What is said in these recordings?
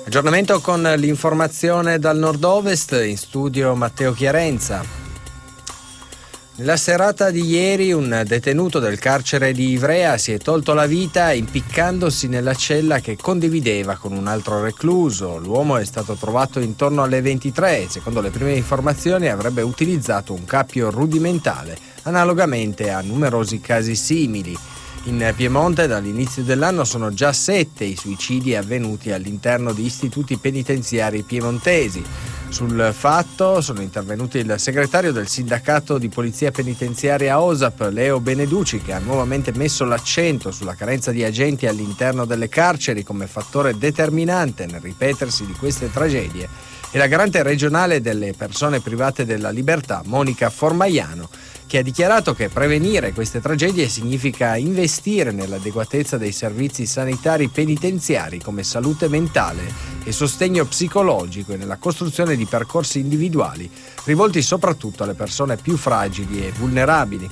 Aggiornamento con l'informazione dal nord-ovest, in studio Matteo Chiarenza. Nella serata di ieri un detenuto del carcere di Ivrea si è tolto la vita impiccandosi nella cella che condivideva con un altro recluso. L'uomo è stato trovato intorno alle 23 e, secondo le prime informazioni, avrebbe utilizzato un cappio rudimentale, analogamente a numerosi casi simili. In Piemonte dall'inizio dell'anno sono già 7 i suicidi avvenuti all'interno di istituti penitenziari piemontesi. Sul fatto sono intervenuti il segretario del sindacato di polizia penitenziaria OSAP, Leo Beneduci, che ha nuovamente messo l'accento sulla carenza di agenti all'interno delle carceri come fattore determinante nel ripetersi di queste tragedie, e la garante regionale delle persone private della libertà, Monica Formaiano, che ha dichiarato che prevenire queste tragedie significa investire nell'adeguatezza dei servizi sanitari penitenziari come salute mentale e sostegno psicologico e nella costruzione di percorsi individuali rivolti soprattutto alle persone più fragili e vulnerabili.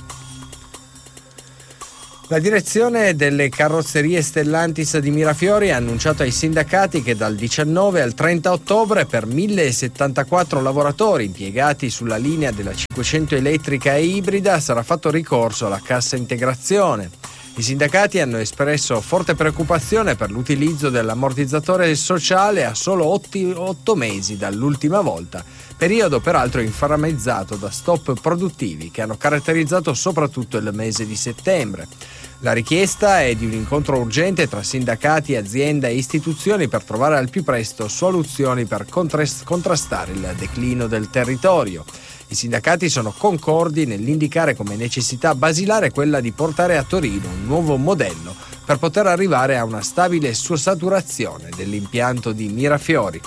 La direzione delle carrozzerie Stellantis di Mirafiori ha annunciato ai sindacati che dal 19 al 30 ottobre per 1074 lavoratori impiegati sulla linea della 500 elettrica e ibrida sarà fatto ricorso alla cassa integrazione. I sindacati hanno espresso forte preoccupazione per l'utilizzo dell'ammortizzatore sociale a solo 8 mesi dall'ultima volta, periodo peraltro inframezzato da stop produttivi che hanno caratterizzato soprattutto il mese di settembre. La richiesta è di un incontro urgente tra sindacati, azienda e istituzioni per trovare al più presto soluzioni per contrastare il declino del territorio. I sindacati sono concordi nell'indicare come necessità basilare quella di portare a Torino un nuovo modello per poter arrivare a una stabile saturazione dell'impianto di Mirafiori.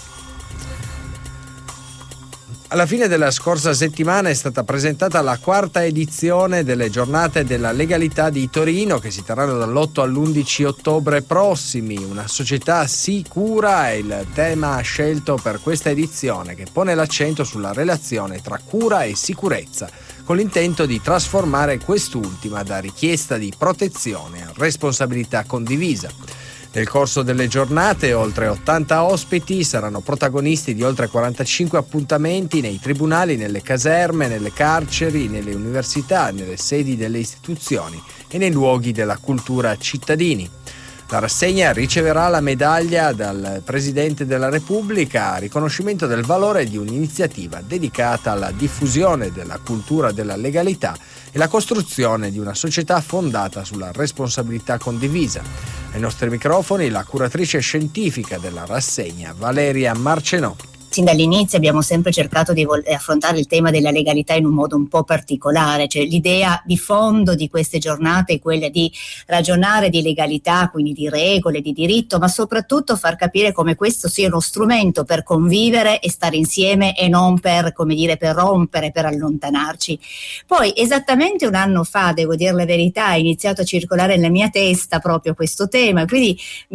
Alla fine della scorsa settimana è stata presentata la 4ª edizione delle Giornate della Legalità di Torino, che si terranno dall'8 all'11 ottobre prossimi. Una società sicura è il tema scelto per questa edizione, che pone l'accento sulla relazione tra cura e sicurezza, con l'intento di trasformare quest'ultima da richiesta di protezione a responsabilità condivisa. Nel corso delle giornate oltre 80 ospiti saranno protagonisti di oltre 45 appuntamenti nei tribunali, nelle caserme, nelle carceri, nelle università, nelle sedi delle istituzioni e nei luoghi della cultura cittadini. La rassegna riceverà la medaglia dal Presidente della Repubblica a riconoscimento del valore di un'iniziativa dedicata alla diffusione della cultura della legalità e la costruzione di una società fondata sulla responsabilità condivisa. Ai nostri microfoni la curatrice scientifica della rassegna, Valeria Marcenò. Sin dall'inizio abbiamo sempre cercato di affrontare il tema della legalità in un modo un po' particolare, cioè l'idea di fondo di queste giornate è quella di ragionare di legalità, quindi di regole, di diritto, ma soprattutto far capire come questo sia uno strumento per convivere e stare insieme e non per, come dire, per rompere, per allontanarci. Poi esattamente un anno fa, devo dire la verità, è iniziato a circolare nella mia testa proprio questo tema, quindi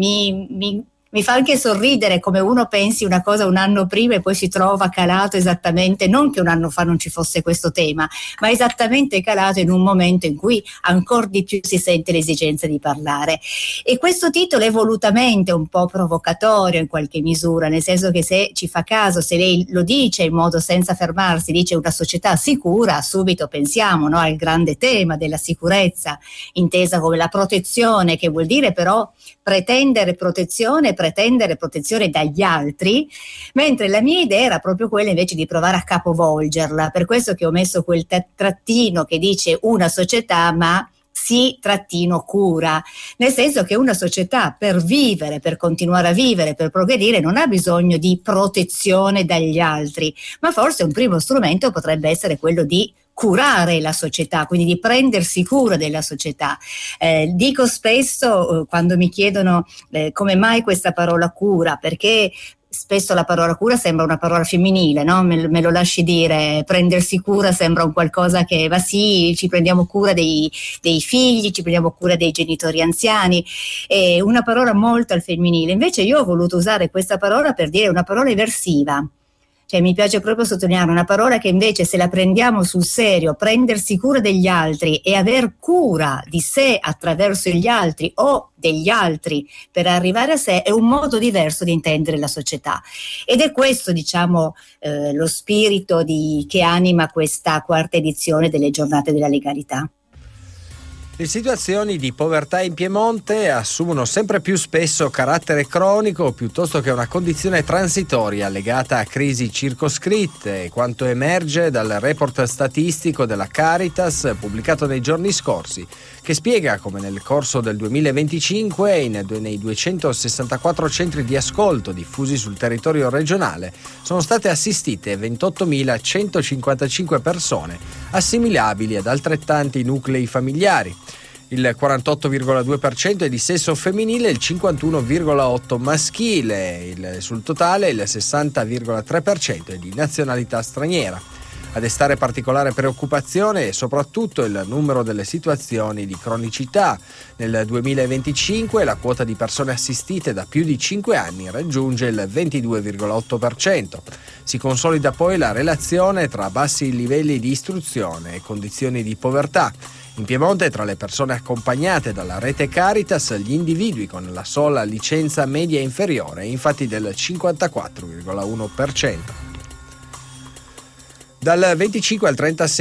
mi fa anche sorridere come uno pensi una cosa un anno prima e poi si trova calato esattamente, non che un anno fa non ci fosse questo tema, ma esattamente calato in un momento in cui ancora di più si sente l'esigenza di parlare. E questo titolo è volutamente un po' provocatorio in qualche misura, nel senso che se ci fa caso, se lei lo dice in modo senza fermarsi, dice una società sicura, subito pensiamo, no, al grande tema della sicurezza, intesa come la protezione, che vuol dire però pretendere protezione dagli altri, mentre la mia idea era proprio quella invece di provare a capovolgerla, per questo che ho messo quel trattino che dice una società, ma sì, trattino cura, nel senso che una società per vivere, per continuare a vivere, per progredire non ha bisogno di protezione dagli altri, ma forse un primo strumento potrebbe essere quello di curare la società, quindi di prendersi cura della società. Dico spesso quando mi chiedono come mai questa parola cura, perché spesso la parola cura sembra una parola femminile, no? Me lo lasci dire, prendersi cura sembra un qualcosa che va, sì, ci prendiamo cura dei figli, ci prendiamo cura dei genitori anziani, è una parola molto al femminile. Invece io ho voluto usare questa parola per dire una parola eversiva, Cioè, mi piace proprio sottolineare una parola che invece, se la prendiamo sul serio, prendersi cura degli altri e aver cura di sé attraverso gli altri o degli altri per arrivare a sé, è un modo diverso di intendere la società. Ed è questo, diciamo, lo spirito che anima questa quarta edizione delle giornate della legalità. Le situazioni di povertà in Piemonte assumono sempre più spesso carattere cronico piuttosto che una condizione transitoria legata a crisi circoscritte, quanto emerge dal report statistico della Caritas pubblicato nei giorni scorsi, che spiega come nel corso del 2025 nei 264 centri di ascolto diffusi sul territorio regionale sono state assistite 28.155 persone, assimilabili ad altrettanti nuclei familiari. Il 48,2% è di sesso femminile e il 51,8% maschile, sul totale il 60,3% è di nazionalità straniera. A destare particolare preoccupazione è soprattutto il numero delle situazioni di cronicità. Nel 2025 la quota di persone assistite da più di 5 anni raggiunge il 22,8%. Si consolida poi la relazione tra bassi livelli di istruzione e condizioni di povertà. In Piemonte, tra le persone accompagnate dalla rete Caritas, gli individui con la sola licenza media inferiore è infatti del 54,1%. Dal 25 al 30